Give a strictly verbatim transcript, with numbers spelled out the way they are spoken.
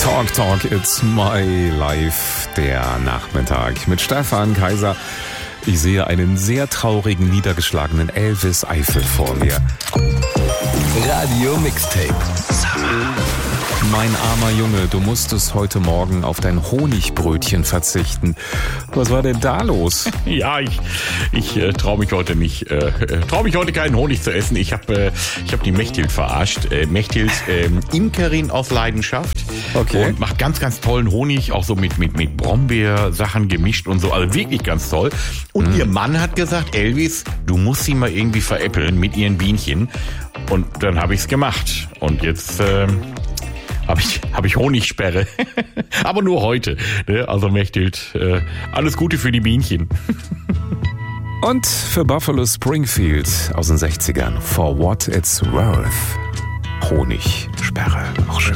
Talk, Talk, it's my life. Der Nachmittag mit Stefan Kaiser. Ich sehe einen sehr traurigen, niedergeschlagenen Elvis Eifel vor mir. Radio Mixtape. Mein armer Junge, du musstest heute Morgen auf dein Honigbrötchen verzichten. Was war denn da los? Ja, ich, ich äh, traue mich heute nicht, äh, traue mich heute keinen Honig zu essen. Ich habe äh, ich hab die Mechthild verarscht. Äh, Mechthild, äh, Imkerin aus Leidenschaft. Okay. Und macht ganz, ganz tollen Honig, auch so mit, mit, mit Brombeersachen gemischt und so. Also wirklich ganz toll. Und mhm. ihr Mann hat gesagt, Elvis, du musst sie mal irgendwie veräppeln mit ihren Bienchen. Und dann habe ich's gemacht. Und jetzt... Äh, Habe ich, hab ich Honigsperre. Aber nur heute. Ne? Also Mechthild, äh, alles Gute für die Bienchen. Und für Buffalo Springfield aus den sechzigern. For what it's worth. Honigsperre. Auch schön.